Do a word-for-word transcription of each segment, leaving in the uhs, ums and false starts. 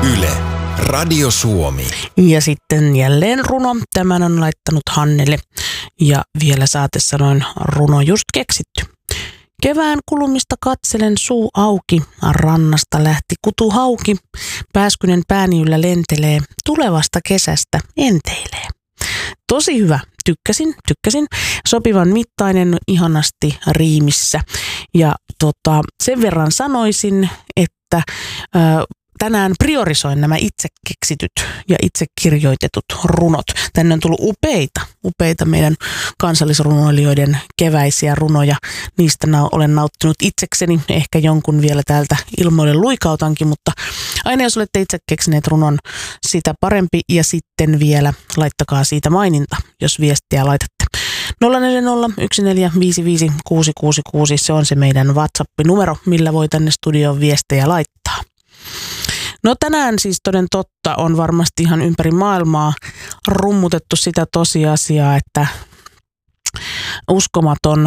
Yle, Radio Suomi. Ja sitten jälleen runo. Tämän on laittanut Hannele. Ja vielä saatesanoin runo just keksitty. Kevään kulumista katselen suu auki, rannasta lähti kutu hauki. Pääskynen pääni yllä lentelee, tulevasta kesästä enteilee. Tosi hyvä. Tykkäsin, tykkäsin. Sopivan mittainen, ihanasti riimissä. Ja tota, sen verran sanoisin, että ö, tänään priorisoin nämä itse keksityt ja itse kirjoitetut runot. Tänne on tullut upeita, upeita meidän kansallisrunoilijoiden keväisiä runoja. Niistä na- olen nauttinut itsekseni. Ehkä jonkun vielä täältä ilmoille luikautankin, mutta aina jos olette itse keksineet runon, sitä parempi. Ja sitten vielä laittakaa siitä maininta, jos viestiä laitatte. nolla neljä nolla yksi neljä viisi viisi kuusi kuusi kuusi, se on se meidän WhatsApp-numero, millä voi tänne studioon viestejä laittaa. No tänään siis toden totta on varmasti ihan ympäri maailmaa rummutettu sitä tosiasiaa, että uskomaton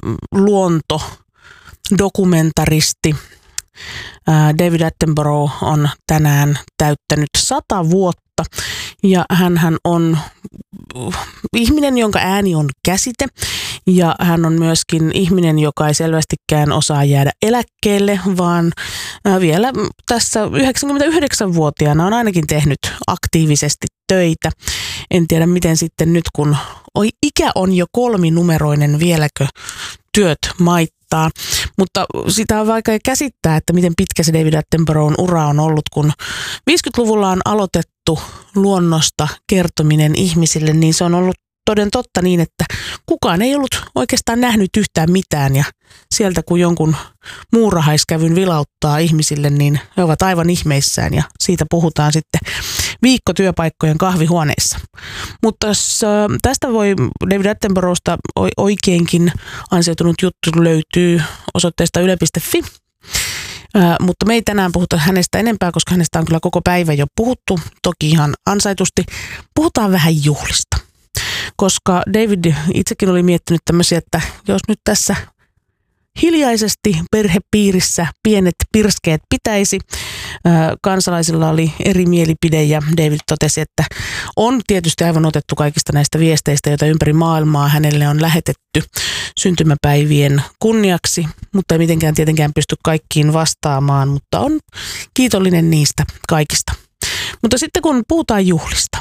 luontodokumentaristi David Attenborough on tänään täyttänyt sata vuotta ja hänhän on ihminen, jonka ääni on käsite ja hän on myöskin ihminen, joka ei selvästikään osaa jäädä eläkkeelle, vaan vielä tässä yhdeksänkymmentäyhdeksänvuotiaana on ainakin tehnyt aktiivisesti töitä. En tiedä miten sitten nyt, kun ikä on jo kolminumeroinen, vieläkö työt maittaa. Mutta sitä on vaikea käsittää, että miten pitkä se David Attenboroughin ura on ollut, kun viisikymmentäluvulla on aloitettu luonnosta kertominen ihmisille, niin se on ollut toden totta niin, että kukaan ei ollut oikeastaan nähnyt yhtään mitään ja sieltä kun jonkun muurahaiskävyn vilauttaa ihmisille, niin he ovat aivan ihmeissään ja siitä puhutaan sitten viikkotyöpaikkojen kahvihuoneissa. Mutta tästä voi David Attenboroughsta oikeinkin ansioitunut juttu löytyy osoitteesta yle piste fi. Äh, mutta me ei tänään puhuta hänestä enempää, koska hänestä on kyllä koko päivä jo puhuttu, toki ihan ansaitusti. Puhutaan vähän juhlista, koska David itsekin oli miettinyt tämmöisiä, että jos nyt tässä hiljaisesti perhepiirissä pienet pirskeet pitäisi. Kansalaisilla oli eri mielipide ja David totesi, että on tietysti aivan otettu kaikista näistä viesteistä, joita ympäri maailmaa hänelle on lähetetty syntymäpäivien kunniaksi, mutta ei mitenkään tietenkään pysty kaikkiin vastaamaan, mutta on kiitollinen niistä kaikista. Mutta sitten kun puhutaan juhlista,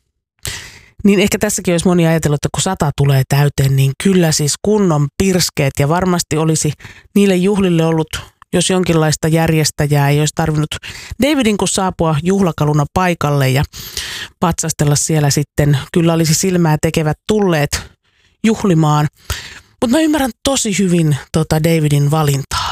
niin ehkä tässäkin olisi moni ajatellut, että kun sata tulee täyteen, niin kyllä siis kunnon pirskeet ja varmasti olisi niille juhlille ollut, jos jonkinlaista järjestäjää ei olisi tarvinnut Davidin kun saapua juhlakaluna paikalle ja patsastella siellä sitten. Kyllä olisi silmää tekevät tulleet juhlimaan, mutta mä ymmärrän tosi hyvin tota Davidin valintaa,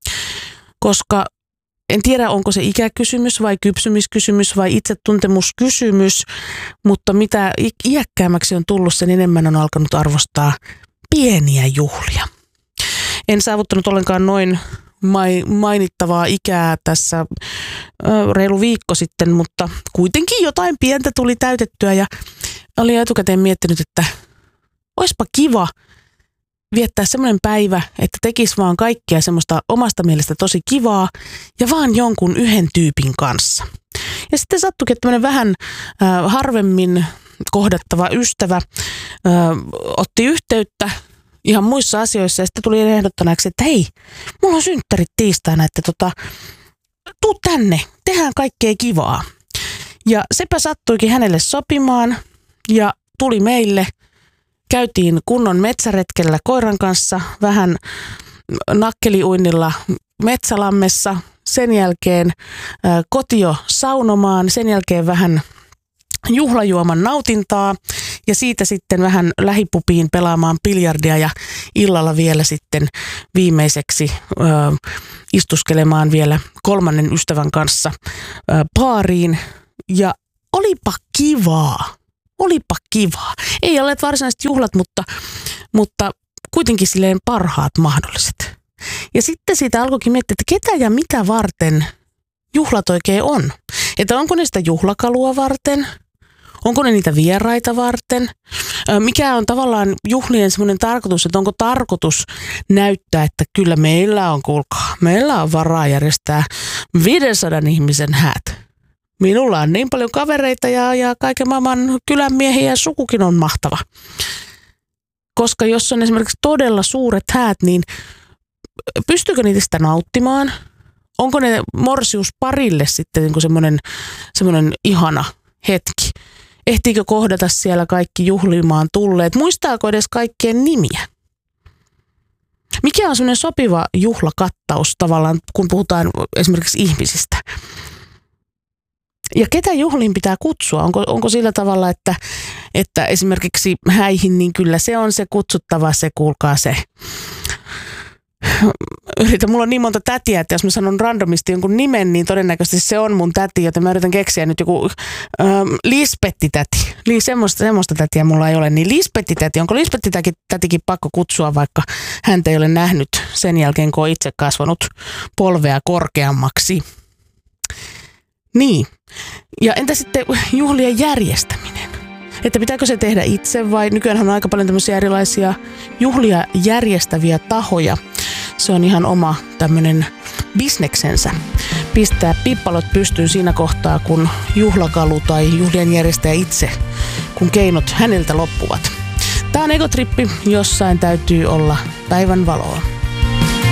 koska en tiedä, onko se ikäkysymys vai kypsymiskysymys vai itsetuntemuskysymys, mutta mitä iäkkäämmäksi on tullut, sen enemmän on alkanut arvostaa pieniä juhlia. En saavuttanut ollenkaan noin mainittavaa ikää tässä reilu viikko sitten, mutta kuitenkin jotain pientä tuli täytettyä ja olin etukäteen miettinyt, että oispa kiva viettää semmoinen päivä, että tekisi vaan kaikkea semmoista omasta mielestä tosi kivaa ja vaan jonkun yhden tyypin kanssa. Ja sitten sattuikin, että tämmöinen vähän äh, harvemmin kohdattava ystävä äh, otti yhteyttä ihan muissa asioissa ja sitten tuli ehdottanaksi, että hei, mulla on synttärit tiistaina, että tota, tuu tänne, tehdään kaikkea kivaa. Ja sepä sattuikin hänelle sopimaan ja tuli meille. Käytiin kunnon metsäretkellä koiran kanssa, vähän nakkeliuinnilla metsälammessa, sen jälkeen ä, kotio saunomaan, sen jälkeen vähän juhlajuoman nautintaa ja siitä sitten vähän lähipupiin pelaamaan biljardia ja illalla vielä sitten viimeiseksi ä, istuskelemaan vielä kolmannen ystävän kanssa ä, baariin ja olipa kivaa. Olipa kivaa. Ei ole varsinaiset juhlat, mutta, mutta kuitenkin silleen parhaat mahdolliset. Ja sitten siitä alkoikin miettiä, että ketä ja mitä varten juhlat oikein on. Että onko ne sitä juhlakalua varten? Onko ne niitä vieraita varten? Mikä on tavallaan juhlien semmoinen tarkoitus, että onko tarkoitus näyttää, että kyllä meillä on, kuulkaa, meillä on varaa järjestää viidensadan ihmisen häät. Minulla on niin paljon kavereita ja, ja kaiken maailman kylänmiehiä ja sukukin on mahtava. Koska jos on esimerkiksi todella suuret häät, niin pystyykö niitä sitä nauttimaan? Onko ne morsiusparille sitten niin kuin semmoinen, semmoinen ihana hetki? Ehtiikö kohdata siellä kaikki juhlimaan tulleet? Muistaako edes kaikkien nimiä? Mikä on semmoinen sopiva juhlakattaus tavallaan, kun puhutaan esimerkiksi ihmisistä? Ja ketä juhliin pitää kutsua? Onko, onko sillä tavalla, että, että esimerkiksi häihin, niin kyllä se on se kutsuttava, se kuulkaa se. Yritän, mulla on niin monta tätiä, että jos mä sanon randomisti jonkun nimen, niin todennäköisesti se on mun täti, joten mä yritän keksiä nyt joku ähm, Lispetti-täti. Li, semmoista, semmoista tätiä mulla ei ole, niin Lispetti-täti. Onko Lispetti-tätikin pakko kutsua, vaikka häntä ei ole nähnyt sen jälkeen, kun on itse kasvanut polvea korkeammaksi? Niin. Ja entä sitten juhlien järjestäminen? Että pitääkö se tehdä itse vai nykyään on aika paljon tämmöisiä erilaisia juhlia järjestäviä tahoja. Se on ihan oma tämmöinen bisneksensä. Pistää pippalot pystyyn siinä kohtaa, kun juhlakalu tai juhlien järjestäjä itse, kun keinot häneltä loppuvat. Tämä on Egotrippi, jossain täytyy olla päivän valoa.